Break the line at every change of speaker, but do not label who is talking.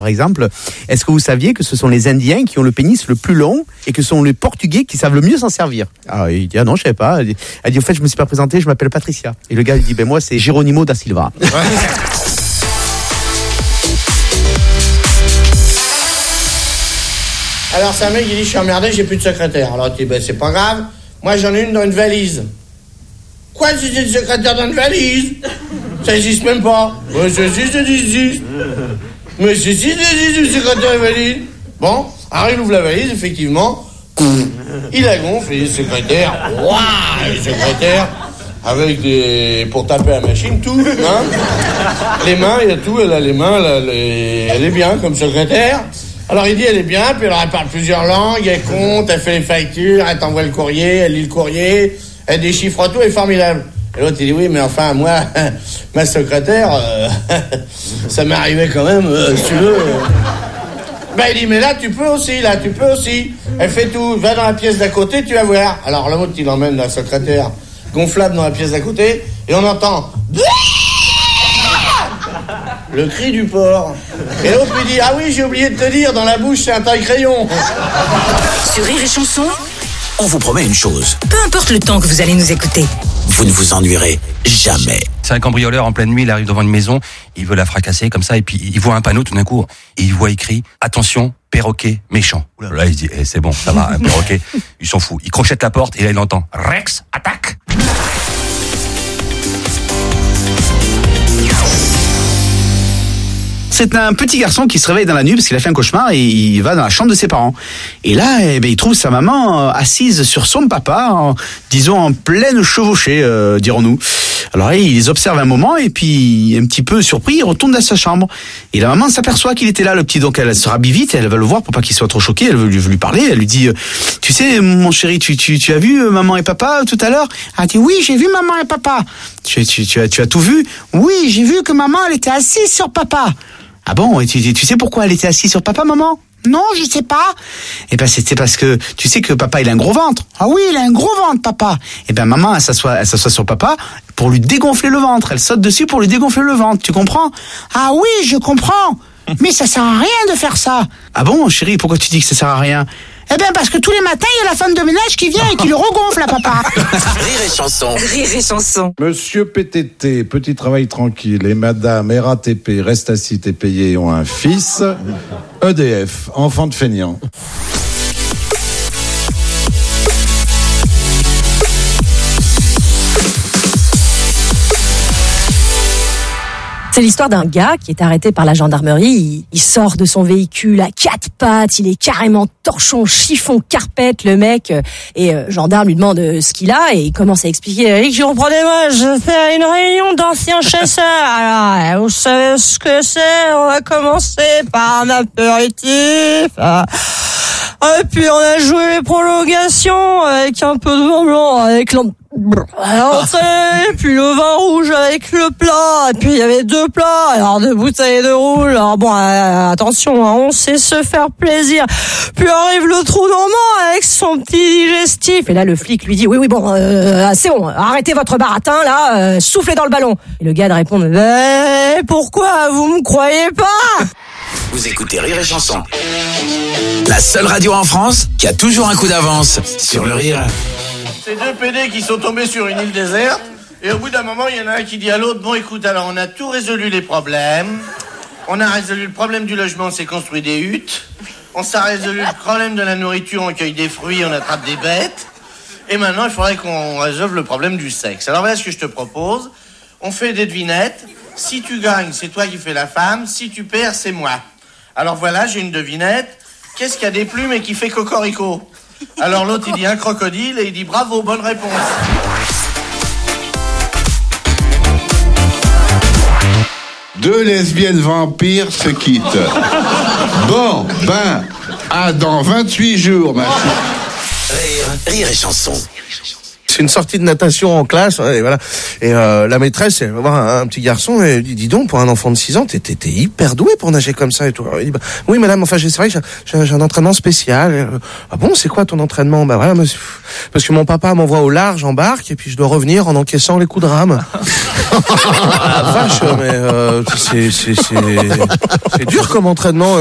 Par exemple, est-ce que vous saviez que ce sont les Indiens qui ont le pénis le plus long et que ce sont les Portugais qui savent le mieux s'en servir? Ah, il dit, ah non, je savais pas. Elle dit, au fait, je me suis pas présenté, je m'appelle Patricia. Et le gars, il dit, ben moi, c'est Geronimo da Silva. Ouais.
Alors, c'est un mec qui dit, je suis emmerdé, j'ai plus de secrétaire. Alors, il dit, ben c'est pas grave, moi j'en ai une dans une valise. Quoi, c'est une secrétaire dans une valise? Ça existe même pas. Ouais, ça existe. Mais c'est si, le secrétaire est valide. Bon, alors il ouvre la valise, effectivement. Il la gonfle, et le secrétaire, waouh, le secrétaire, avec des... pour taper à la machine, tout, hein. Les mains, il y a tout, elle a les mains, elle est bien comme secrétaire. Alors il dit, elle est bien, puis alors elle parle plusieurs langues, elle compte, elle fait les factures, elle t'envoie le courrier, elle lit le courrier, elle déchiffre tout, elle est formidable. Et l'autre, il dit, oui, mais enfin, moi, ma secrétaire, ça m'est arrivé quand même, si tu veux. Ben, il dit, mais là, tu peux aussi. Elle fait tout. Va dans la pièce d'à côté, tu vas voir. Alors, l'autre, il emmène la secrétaire gonflable dans la pièce d'à côté, et on entend le cri du porc. Et l'autre lui dit, ah oui, j'ai oublié de te dire, dans la bouche, c'est un taille-crayon.
Sur Rire et Chanson,
on vous promet une chose.
Peu importe le temps que vous allez nous écouter,
vous ne vous ennuierez jamais.
C'est un cambrioleur en pleine nuit, il arrive devant une maison, il veut la fracasser comme ça, et puis il voit un panneau tout d'un coup, et il voit écrit « Attention, perroquet méchant ». Là, il se dit « c'est bon, ça va, un perroquet ». Il s'en fout. Il crochette la porte, et là, il entend « Rex, attaque ».
C'est un petit garçon qui se réveille dans la nuit parce qu'il a fait un cauchemar et il va dans la chambre de ses parents. Et là, il trouve sa maman assise sur son papa, disons en pleine chevauchée, dirons-nous. Alors il les observe un moment et puis, un petit peu surpris, il retourne dans sa chambre. Et la maman s'aperçoit qu'il était là, le petit. Donc elle se rhabille vite, elle va le voir pour pas qu'il soit trop choqué. Elle veut lui parler. Elle lui dit, tu sais, mon chéri, tu as vu maman et papa tout à l'heure? Elle dit, oui, j'ai vu maman et papa. Tu as tout vu? Oui, j'ai vu que maman, elle était assise sur papa. Ah bon, et tu sais pourquoi elle était assise sur papa, maman? Non, je sais pas. Eh ben, c'était parce que, tu sais que papa, il a un gros ventre. Ah oui, il a un gros ventre, papa. Eh ben, maman, elle s'assoit sur papa pour lui dégonfler le ventre. Elle saute dessus pour lui dégonfler le ventre. Tu comprends? Ah oui, je comprends. Mais ça sert à rien de faire ça. Ah bon, chérie, pourquoi tu dis que ça sert à rien? Eh bien, parce que tous les matins, il y a la femme de ménage qui vient et qui le regonfle à papa.
Rire et Chanson.
Rire et Chanson.
Monsieur PTT, petit travail tranquille, et madame RATP, reste assis et payé, ont un fils. EDF, enfant de feignant.
C'est l'histoire d'un gars qui est arrêté par la gendarmerie. Il sort de son véhicule à quatre pattes, il est carrément torchon, chiffon, carpette, le mec. Et gendarme lui demande ce qu'il a et il commence à expliquer. Comprenez-moi, je fais à une réunion d'anciens chasseurs. Alors, vous savez ce que c'est? On va commencer par un apéritif. Et puis on a joué les prolongations avec un peu de vin blanc, avec l'entrée, puis le vin rouge avec le plat, et puis il y avait 2 plats, alors 2 bouteilles de rouge. Alors bon, attention, hein, on sait se faire plaisir. Puis arrive le trou normand avec son petit digestif. Et là, le flic lui dit, oui, bon, c'est bon, arrêtez votre baratin, là, soufflez dans le ballon. Et le gars de répondre, pourquoi vous me croyez pas?
Vous écoutez Rire et Chanson. La seule radio en France qui a toujours un coup d'avance sur le rire.
C'est 2 PD qui sont tombés sur une île déserte, et au bout d'un moment, il y en a un qui dit à l'autre, bon écoute, alors on a tout résolu les problèmes, on a résolu le problème du logement, on s'est construit des huttes, on s'est résolu le problème de la nourriture, on cueille des fruits, on attrape des bêtes, et maintenant il faudrait qu'on résolve le problème du sexe. Alors voilà ce que je te propose, on fait des devinettes, si tu gagnes, c'est toi qui fais la femme, si tu perds, c'est moi. Alors voilà, j'ai une devinette, qu'est-ce qu'il y a des plumes et qui fait cocorico? Alors l'autre il dit un crocodile et il dit bravo, bonne réponse.
Deux lesbiennes vampires se quittent. Bon, à dans 28 jours, ma fille.
Rire et Chanson.
C'est une sortie de natation en classe, et voilà. Et la maîtresse, elle va voir un petit garçon, et elle dit, dis donc, pour un enfant de 6 ans, t'es hyper doué pour nager comme ça et tout. Alors, il dit, bah, oui, madame, enfin, c'est vrai que j'ai un entraînement spécial. Ah bon, c'est quoi ton entraînement? Bah voilà, parce que mon papa m'envoie au large en barque, et puis je dois revenir en encaissant les coups de rame. Ah, vache, mais c'est dur comme entraînement.